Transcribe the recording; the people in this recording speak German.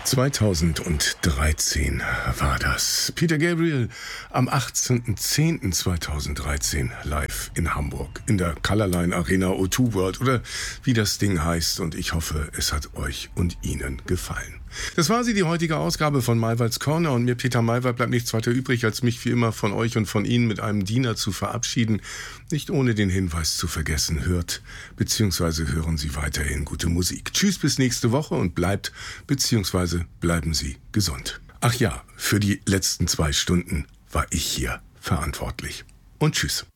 2013 war das. Peter Gabriel am 18.10.2013 live in Hamburg in der Colorline Arena O2 World oder wie das Ding heißt, und ich hoffe, es hat euch und Ihnen gefallen. Das war sie, die heutige Ausgabe von Maywalds Corner, und mir, Peter Maywald, bleibt nichts weiter übrig, als mich wie immer von euch und von Ihnen mit einem Diener zu verabschieden. Nicht ohne den Hinweis zu vergessen, hört bzw. hören Sie weiterhin gute Musik. Tschüss, bis nächste Woche und bleibt bzw. bleiben Sie gesund. Ach ja, für die letzten 2 Stunden war ich hier verantwortlich. Und tschüss.